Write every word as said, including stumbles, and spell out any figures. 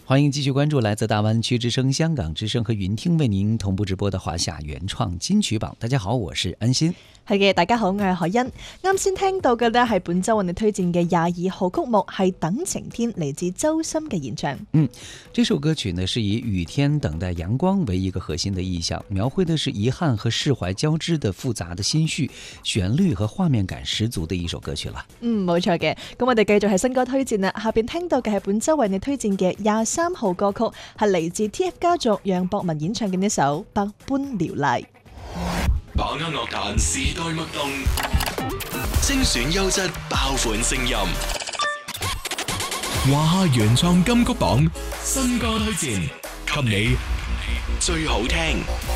欢迎继续关注来自大灣區之聲、香港之聲和雲聽為您同步直播的華夏原創金曲榜。大家好，我是安心。 係嘅，大家好，我係海欣。啱先聽到嘅呢係本周為你推薦嘅廿二號曲目，係《等晴天》，嚟自周深嘅演唱。 嗯，這首歌曲呢是以雨天等待陽光為一個核心的意象，描繪的是遺憾和釋懷交織的複雜的心緒，旋律和畫面感十足的一首歌曲啦。 嗯，冇錯嘅。咁我哋繼續係新歌推薦啦。下邊聽到嘅係本周為你推薦嘅廿三號歌曲，係嚟自 T F 家族楊博文演唱嘅呢首《百般撩麗》。 把握樂壇時代脈動，精選優質爆款聲音。華夏原創金曲榜新歌推薦，給你最好聽。